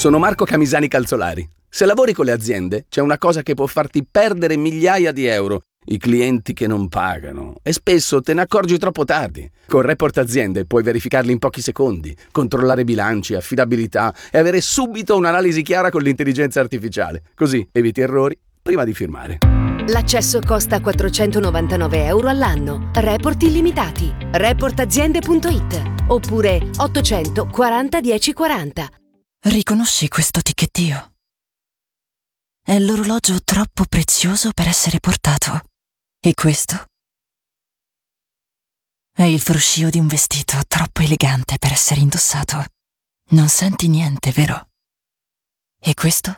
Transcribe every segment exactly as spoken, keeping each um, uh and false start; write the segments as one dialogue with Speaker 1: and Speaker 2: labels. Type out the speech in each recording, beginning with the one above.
Speaker 1: Sono Marco Camisani Calzolari. Se lavori con le aziende, c'è una cosa che può farti perdere migliaia di euro: i clienti che non pagano. E spesso te ne accorgi troppo tardi. Con Report Aziende puoi verificarli in pochi secondi, controllare bilanci, affidabilità e avere subito un'analisi chiara con l'intelligenza artificiale. Così eviti errori prima di firmare.
Speaker 2: L'accesso costa quattrocentonovantanove euro all'anno. Report illimitati. report aziende punto it oppure ottocento quaranta dieci quaranta.
Speaker 3: Riconosci questo ticchettio? È l'orologio troppo prezioso per essere portato. E questo? È il fruscio di un vestito troppo elegante per essere indossato. Non senti niente, vero? E questo?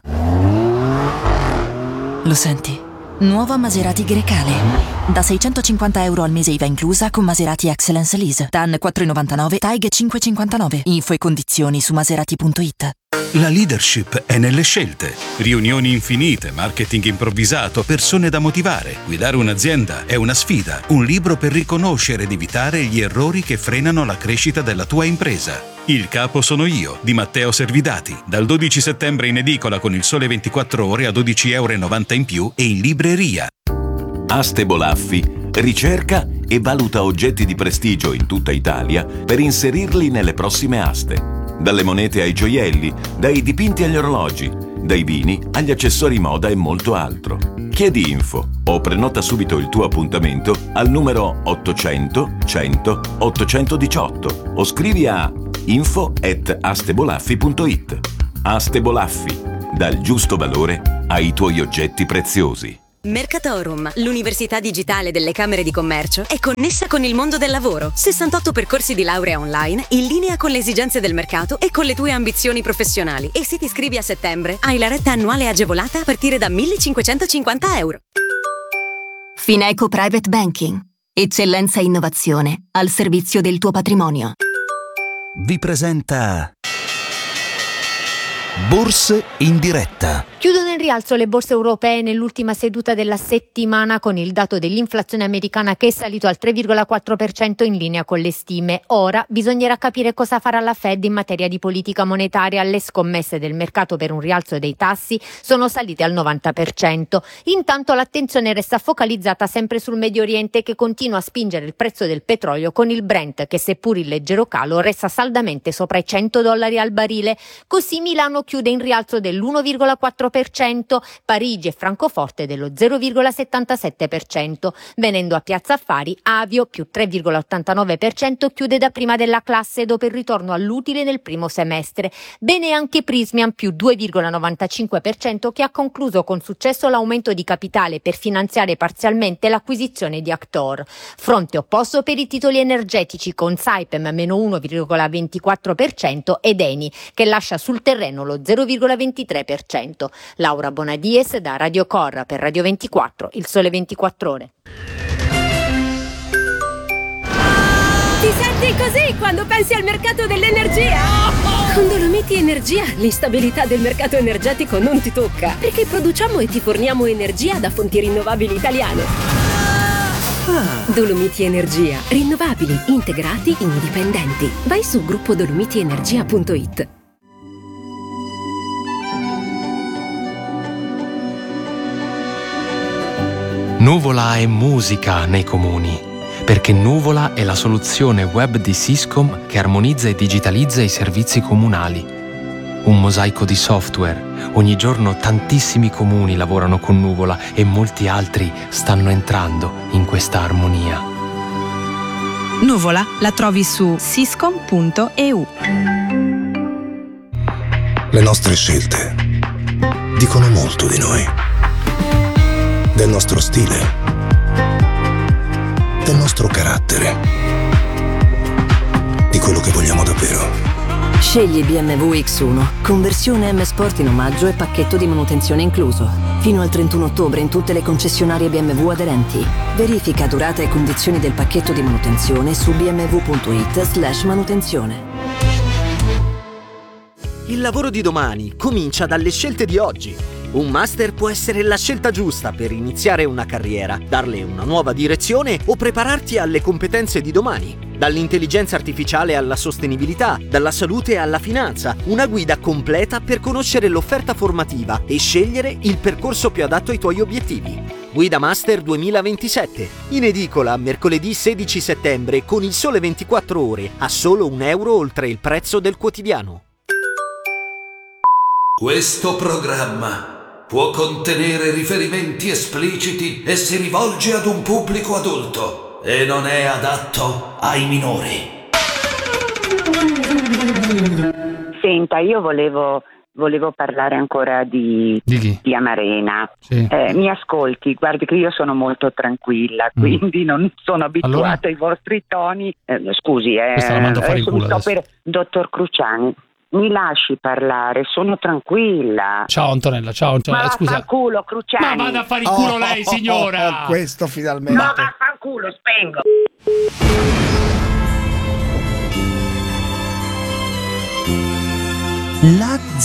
Speaker 3: Lo senti? Nuova Maserati Grecale. Da seicentocinquanta euro al mese I V A inclusa con Maserati Excellence Lease. T A N quattro virgola novantanove, T A I G cinque virgola cinquantanove. Info e condizioni su maserati punto it.
Speaker 4: La leadership è nelle scelte. Riunioni infinite, marketing improvvisato, persone da motivare. Guidare un'azienda è una sfida. Un libro per riconoscere ed evitare gli errori che frenano la crescita della tua impresa. Il capo sono io, di Matteo Servidati. Dal dodici settembre in edicola con Il Sole ventiquattro Ore a dodici virgola novanta euro in più e in libreria.
Speaker 5: Aste Bolaffi ricerca e valuta oggetti di prestigio in tutta Italia per inserirli nelle prossime aste. Dalle monete ai gioielli, dai dipinti agli orologi, dai vini agli accessori moda e molto altro. Chiedi info o prenota subito il tuo appuntamento al numero ottocento cento ottocentodiciotto o scrivi a info at astebolaffi punto it. Aste Bolaffi, dal giusto valore ai tuoi oggetti preziosi.
Speaker 6: Mercatorum, l'università digitale delle Camere di Commercio, è connessa con il mondo del lavoro. sessantotto percorsi di laurea online in linea con le esigenze del mercato e con le tue ambizioni professionali. E se ti iscrivi a settembre, hai la retta annuale agevolata a partire da millecinquecentocinquanta euro.
Speaker 7: Fineco Private Banking. Eccellenza e innovazione al servizio del tuo patrimonio.
Speaker 8: Vi presenta Borse in diretta.
Speaker 9: Chiudono in rialzo le borse europee nell'ultima seduta della settimana con il dato dell'inflazione americana che è salito al tre virgola quattro per cento in linea con le stime. Ora bisognerà capire cosa farà la Fed in materia di politica monetaria. Le scommesse del mercato per un rialzo dei tassi sono salite al novanta per cento. Intanto l'attenzione resta focalizzata sempre sul Medio Oriente, che continua a spingere il prezzo del petrolio, con il Brent che, seppur in leggero calo, resta saldamente sopra i cento dollari al barile. Così Milano chiude in rialzo dell'uno virgola quattro per cento, Parigi e Francoforte dello zero virgola settantasette per cento. Venendo a Piazza Affari, Avio più tre virgola ottantanove per cento chiude da prima della classe dopo il ritorno all'utile nel primo semestre. Bene anche Prismian più due virgola novantacinque per cento, che ha concluso con successo l'aumento di capitale per finanziare parzialmente l'acquisizione di Actor. Fronte opposto per i titoli energetici, con Saipem meno uno virgola ventiquattro per cento ed Eni che lascia sul terreno lo zero virgola ventitré per cento. Laura Bonadies da Radio Corra per Radio ventiquattro, Il Sole ventiquattro Ore.
Speaker 10: Ti senti così quando pensi al mercato dell'energia? Con Dolomiti Energia l'instabilità del mercato energetico non ti tocca, perché produciamo e ti forniamo energia da fonti rinnovabili italiane. Dolomiti Energia, rinnovabili, integrati, indipendenti. Vai su gruppo dolomiti energia punto it.
Speaker 11: Nuvola è musica nei comuni, perché Nuvola è la soluzione web di Syscom che armonizza e digitalizza i servizi comunali. Un mosaico di software. Ogni giorno tantissimi comuni lavorano con Nuvola e molti altri stanno entrando in questa armonia.
Speaker 12: Nuvola la trovi su syscom punto e u.
Speaker 13: Le nostre scelte dicono molto di noi. Del nostro stile, del nostro carattere, di quello che vogliamo davvero.
Speaker 14: Scegli B M W X uno, conversione M Sport in omaggio e pacchetto di manutenzione incluso. Fino al trentuno ottobre in tutte le concessionarie B M W aderenti. Verifica durata e condizioni del pacchetto di manutenzione su b m w punto it slash manutenzione.
Speaker 15: Il lavoro di domani comincia dalle scelte di oggi. Un master può essere la scelta giusta per iniziare una carriera, darle una nuova direzione o prepararti alle competenze di domani. Dall'intelligenza artificiale alla sostenibilità, dalla salute alla finanza, una guida completa per conoscere l'offerta formativa e scegliere il percorso più adatto ai tuoi obiettivi. Guida Master duemilaventisette, in edicola mercoledì sedici settembre con Il Sole ventiquattro Ore a solo un euro oltre il prezzo del quotidiano.
Speaker 16: Questo programma può contenere riferimenti espliciti e si rivolge ad un pubblico adulto e non è adatto ai minori.
Speaker 17: Senta, io volevo, volevo parlare ancora di,
Speaker 18: di,
Speaker 17: di Amarena.
Speaker 18: Sì.
Speaker 17: Eh, mi ascolti, guardi che io sono molto tranquilla, quindi mm. non sono abituata
Speaker 18: allora?
Speaker 17: ai vostri toni. Eh, scusi, eh,
Speaker 18: Questa la mando a fare in culo
Speaker 17: sto
Speaker 18: adesso.
Speaker 17: per dottor Cruciani. Mi lasci parlare, sono tranquilla.
Speaker 18: Ciao Antonella, ciao Antonella,
Speaker 17: Ma
Speaker 18: scusa.
Speaker 17: vaffanculo, Cruciani.
Speaker 18: Ma vada a fare in culo
Speaker 19: Oh,
Speaker 18: lei,
Speaker 19: oh,
Speaker 18: signora!
Speaker 19: oh, oh, questo finalmente.
Speaker 17: No, vaffanculo, spengo.
Speaker 8: La